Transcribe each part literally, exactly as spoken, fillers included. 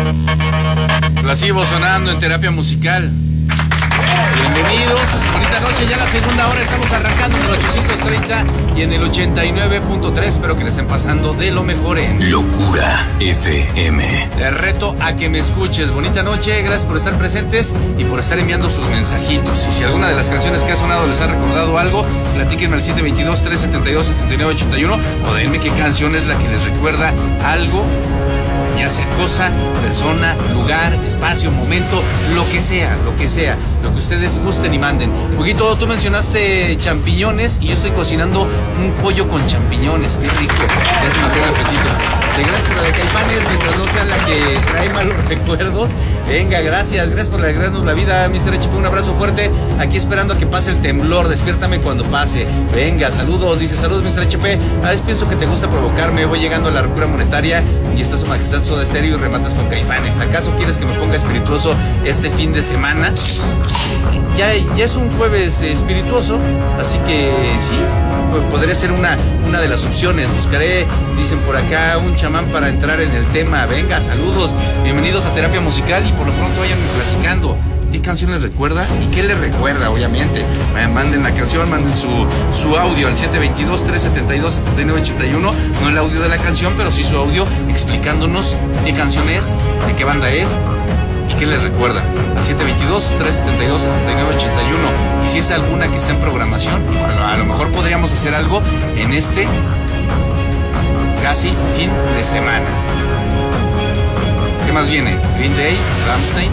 Plasivo sonando en Terapia Musical. Bienvenidos, bonita noche, ya la segunda hora, estamos arrancando en el ochocientos treinta y en el ochenta y nueve punto tres, espero que les estén pasando de lo mejor en Locura F M. Te reto a que me escuches, bonita noche, gracias por estar presentes y por estar enviando sus mensajitos. Y si alguna de las canciones que ha sonado les ha recordado algo, platíquenme al siete dos dos, tres siete dos, siete nueve ocho uno o denme qué canción es la que les recuerda algo, ya sea cosa, persona, lugar, espacio, momento, lo que sea, lo que sea, lo que ustedes gusten y manden. Huguito, tú mencionaste champiñones y yo estoy cocinando un pollo con champiñones, qué rico, ya se me pega el apetito. Sí, gracias por la de Caifanes, mientras no sea la que trae malos recuerdos. Venga, gracias, gracias por alegrarnos la vida, mister H P, un abrazo fuerte, aquí esperando a que pase el temblor, despiértame cuando pase. Venga, saludos, dice, saludos, mister H P, a veces pienso que te gusta provocarme, voy llegando a la locura monetaria y está Su Majestad Soda Stereo y rematas con Caifanes. ¿Acaso quieres que me ponga espirituoso este fin de semana? Ya, ya es un jueves eh, espirituoso, así que sí, pues podría ser una, una de las opciones. Buscaré, dicen por acá, un chamán para entrar en el tema. Venga, saludos, bienvenidos a Terapia Musical y por lo pronto vayan platicando. ¿Qué canción les recuerda? ¿Y qué les recuerda? Obviamente, manden la canción, manden su, su audio al siete dos dos, tres siete dos, siete nueve ocho uno. No el audio de la canción, pero sí su audio explicándonos qué canción es, de qué banda es y qué les recuerda. Al siete dos dos, tres siete dos, siete nueve ocho uno. Y si es alguna que está en programación, bueno, a lo mejor podríamos hacer algo en este casi fin de semana. ¿Qué más viene? Green Day, Rammstein,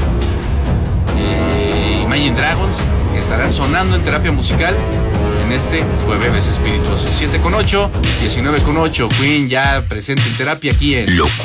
eh, Imagine Dragons, que estarán sonando en Terapia Musical en este jueves espirituoso. siete con ocho, diecinueve con ocho, Queen ya presente en terapia aquí en Locura.